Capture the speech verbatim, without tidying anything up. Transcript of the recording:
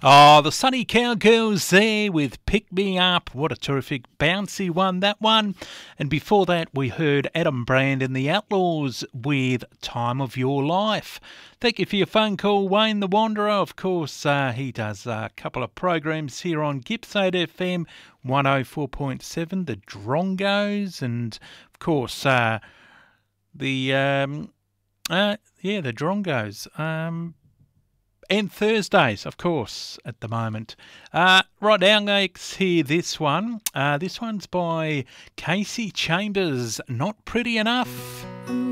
Oh, the Sunny Cowgirls there with Pick Me Up. What a terrific bouncy one, that one. And before that, we heard Adam Brand and the Outlaws with Time of Your Life. Thank you for your phone call, Wayne the Wanderer. Of course, uh, he does a couple of programs here on Gippsland F M one oh four point seven, the Drongos, and of course, uh, the, um, uh, yeah, the Drongos. Um, And Thursdays, of course, at the moment. Uh, right now, let's hear this one. Uh, this one's by Casey Chambers, Not Pretty Enough.